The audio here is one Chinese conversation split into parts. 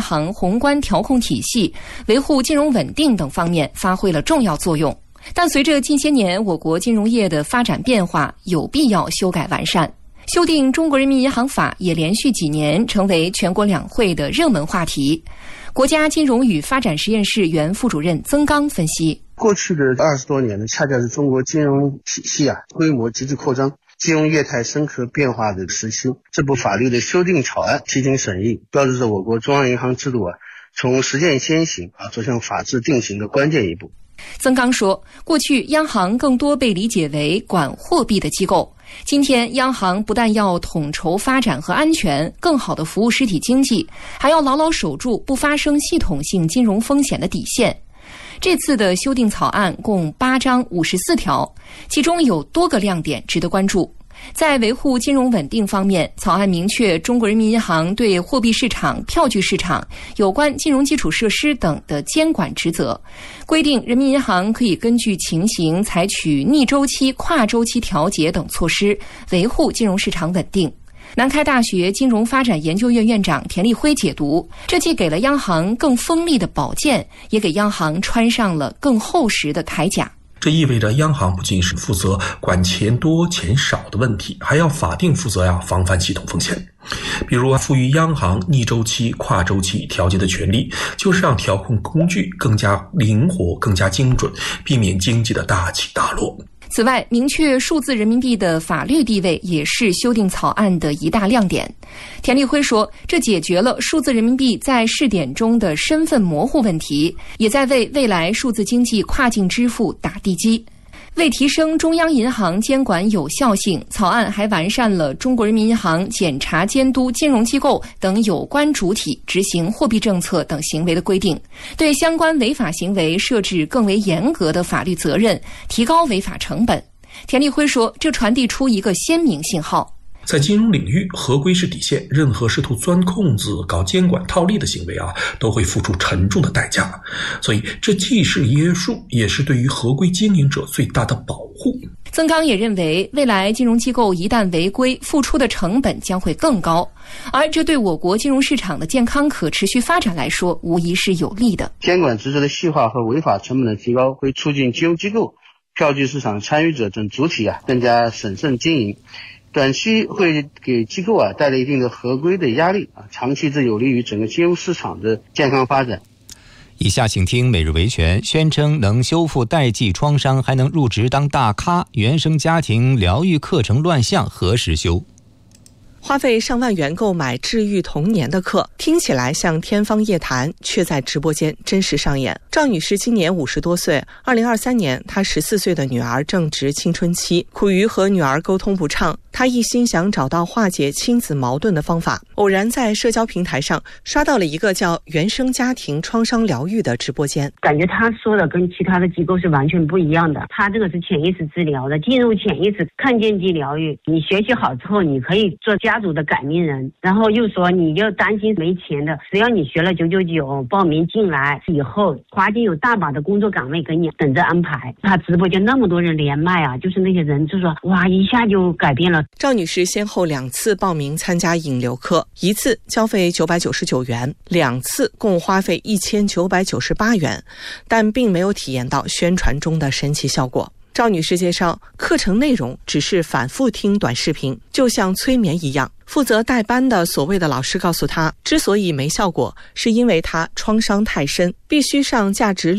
行宏观调控体系、维护金融稳定等方面发挥了重要作用。但随着近些年我国金融业的发展变化，有必要修改完善。修订《中国人民银行法》也连续几年成为全国两会的热门话题。国家金融与发展实验室原副主任曾刚分析， 过去的20多年呢，恰恰是中国金融体系规模急剧扩张、金融业态深刻变化的时期。这部法律的修订草案提请审议，标志着我国中央银行制度从实践先行走向法治定型的关键一步。 曾刚说，过去央行更多被理解为管货币的机构，今天央行不但要统筹发展和安全，更好地服务实体经济，还要牢牢守住不发生系统性金融风险的底线。这次的修订草案共8章54条，其中有多个亮点值得关注。在维护金融稳定方面，草案明确中国人民银行对货币市场、票据市场、有关金融基础设施等的监管职责，规定人民银行可以根据情形采取逆周期、跨周期调节等措施，维护金融市场稳定。南开大学金融发展研究院院长田立辉解读，这既给了央行更锋利的宝剑，也给央行穿上了更厚实的铠甲。 这意味着央行不仅是负责管钱多钱少的问题，还要法定负责防范系统风险。比如赋予央行逆周期、跨周期调节的权利，就是让调控工具更加灵活、更加精准，避免经济的大起大落。 此外，明确数字人民币的法律地位也是修订草案的一大亮点。田立辉说，这解决了数字人民币在试点中的身份模糊问题，也在为未来数字经济跨境支付打地基。为提升中央银行监管有效性，草案还完善了中国人民银行检查监督金融机构等有关主体执行货币政策等行为的规定，对相关违法行为设置更为严格的法律责任，提高违法成本。田立辉说，这传递出一个鲜明信号。 在金融领域，合规是底线，任何试图钻空子、搞监管套利的行为都会付出沉重的代价。所以这既是约束，也是对于合规经营者最大的保护。 曾刚也认为，未来金融机构一旦违规，付出的成本将会更高，而这对我国金融市场的健康可持续发展来说，无疑是有利的。 监管职责的细化和违法成本的提高，会促进金融机构、票据市场参与者等主体更加审慎经营。短期会给机构带来一定的合规的压力长期这有利于整个金融市场的健康发展。 以下请听每日维权。宣称能修复代际创伤，还能入职当大咖，原生家庭疗愈课程乱象何时休？ 花费上万元购买治愈童年的课，听起来像天方夜谭，却在直播间真实上演。赵女士今年50多岁，2023年她14岁的女儿正值青春期，苦于和女儿沟通不畅，她一心想找到化解亲子矛盾的方法，偶然在社交平台上刷到了一个叫原生家庭创伤疗愈的直播间。 感觉她说的跟其他的机构是完全不一样的，她这个是潜意识治疗的，进入潜意识看见即疗愈，你学习好之后你可以做家族的改命人，然后又说你就担心没钱的，只要你学了999报名进来以后，华金有大把的工作岗位给你等着安排。他直播间那么多人连麦就是那些人就说哇，一下就改变了。 赵女士先后2次报名参加引流课，一次交费999元，2次共花费1998元，但并没有体验到宣传中的神奇效果。赵女士介绍，课程内容只是反复听短视频，就像催眠一样。负责带班的所谓的老师告诉她，之所以没效果，是因为她创伤太深，必须上价值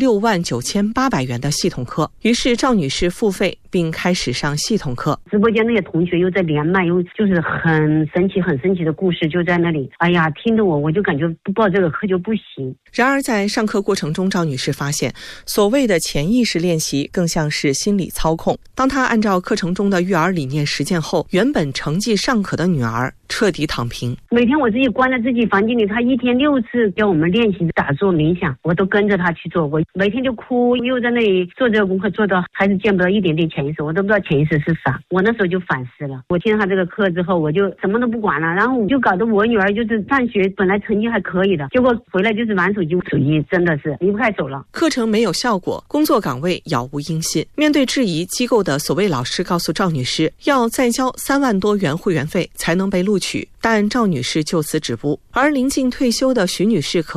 69800元的系统课。于是赵女士付费并开始上系统课。 直播间那些同学又在连麦，又就是很神奇的故事就在那里，哎呀，听得我就感觉不报这个课就不行。 然而在上课过程中，赵女士发现，所谓的潜意识练习更像是心理操控。当她按照课程中的育儿理念实践后，原本成绩尚可的女儿彻底躺平。 每天我自己关在自己房间里，他1天6次教我们练习打坐冥想，我都跟着他去做。我每天就哭，又在那里做这个功课，做到还是见不到一点点潜意识，我都不知道潜意识是啥。我那时候就反思了，我听他这个课之后，我就什么都不管了，然后我就搞得我女儿就是上学本来成绩还可以的，结果回来就是玩手机，真的是离不开手了。 课程没有效果，工作岗位杳无音信。面对质疑，机构的所谓老师告诉赵女士，要再交3万多元会员费才能被录取，但赵女士就此止步。而临近退休的徐女士可